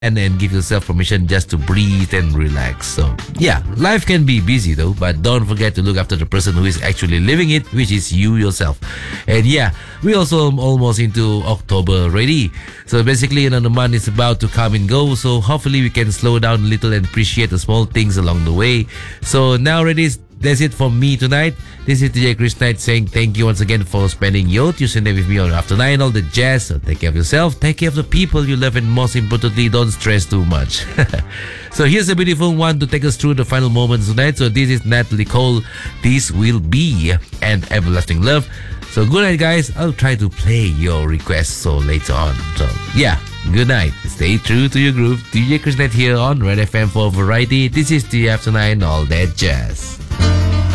and then give yourself permission just to breathe and relax. So yeah, life can be busy though, but don't forget to look after the person who is actually living it, which is you yourself. And yeah, we also almost into October already. So basically, the month is about to come and go. So hopefully we can slow down a little and appreciate the small things along the way. So now that's it for me tonight. This is DJ Chris Knight saying thank you once again for spending your Tuesday with me on After 9, all the jazz. So take care of yourself, take care of the people you love, and most importantly, don't stress too much. So here's a beautiful one to take us through the final moments tonight. So this is Natalie Cole. This will be an everlasting love. So good night, guys. I'll try to play your requests so later on. So yeah, good night. Stay true to your groove. DJ Chris Knight here on Red FM for Variety. This is the After 9, all that jazz.